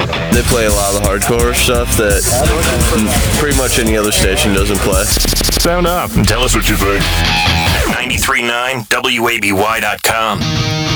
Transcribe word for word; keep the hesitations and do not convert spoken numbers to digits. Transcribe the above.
They play a lot of the hardcore stuff that pretty much any other station doesn't play. Sound up and tell us what you think. ninety-three point nine W A B Y dot com.